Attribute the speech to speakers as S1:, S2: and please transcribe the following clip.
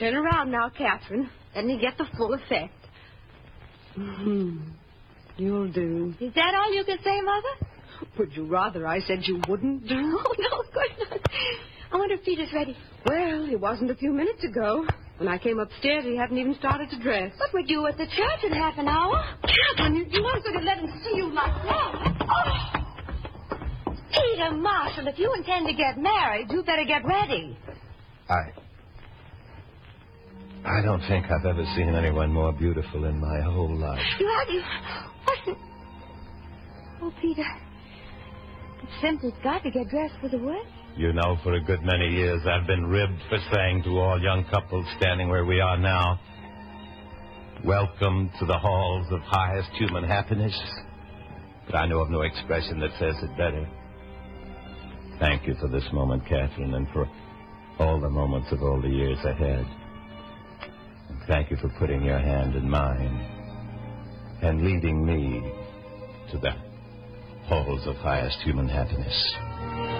S1: Turn around now, Catherine. Let me get the full effect. You'll do.
S2: Is that all you can say, Mother?
S1: Would you rather I said you wouldn't do?
S2: Oh, no, of course not. I wonder if Peter's ready.
S1: Well, he wasn't a few minutes ago. When I came upstairs, he hadn't even started to dress.
S2: But we're due at the church in half an hour.
S1: Catherine, you weren't going to let him see you like that.
S2: Oh! Peter Marshall, if you intend to get married, you better get ready.
S3: I don't think I've ever seen anyone more beautiful in my whole life.
S2: You have? Oh, Peter. It's simply got to get dressed for the wedding.
S3: You know, for a good many years, I've been ribbed for saying to all young couples standing where we are now, welcome to the halls of highest human happiness. But I know of no expression that says it better. Thank you for this moment, Catherine, and for all the moments of all the years ahead. And thank you for putting your hand in mine and leading me to the halls of highest human happiness.